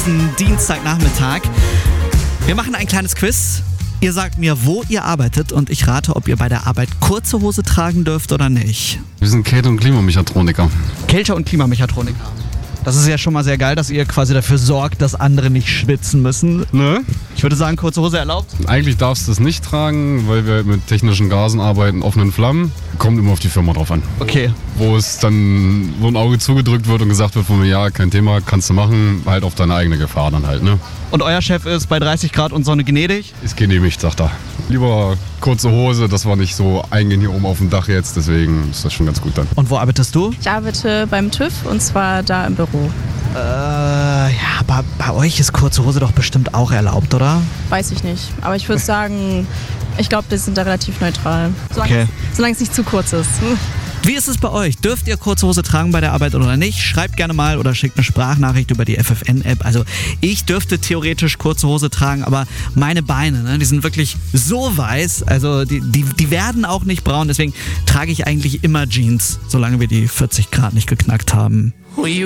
diesen Dienstagnachmittag. Wir machen ein kleines Quiz. Ihr sagt mir, wo ihr arbeitet und ich rate, ob ihr bei der Arbeit kurze Hose tragen dürft oder nicht. Wir sind Kälte- und Klimamechatroniker. Kälte- und Klimamechatroniker. Das ist ja schon mal sehr geil, dass ihr quasi dafür sorgt, dass andere nicht schwitzen müssen. Ne? Ich würde sagen, kurze Hose erlaubt. Eigentlich darfst du es nicht tragen, weil wir mit technischen Gasen arbeiten, offenen Flammen. Kommt immer auf die Firma drauf an. Okay. Wo ein Auge zugedrückt wird und gesagt wird von mir, ja, kein Thema, kannst du machen, halt auf deine eigene Gefahr dann halt, ne? Und euer Chef ist bei 30 Grad und Sonne gnädig? Ist genehmigt, sagt er. Lieber kurze Hose, das war nicht so eingehen hier oben auf dem Dach jetzt, deswegen ist das schon ganz gut dann. Und wo arbeitest du? Ich arbeite beim TÜV und zwar da im Büro. Ja, aber bei euch ist kurze Hose doch bestimmt auch erlaubt, oder? Weiß ich nicht. Aber ich würde sagen, ich glaube, wir sind da relativ neutral. Solange es nicht zu kurz ist. Wie ist es bei euch? Dürft ihr kurze Hose tragen bei der Arbeit oder nicht? Schreibt gerne mal oder schickt eine Sprachnachricht über die FFN-App. Also ich dürfte theoretisch kurze Hose tragen, aber meine Beine, ne, die sind wirklich so weiß, also die werden auch nicht braun. Deswegen trage ich eigentlich immer Jeans, solange wir die 40 Grad nicht geknackt haben.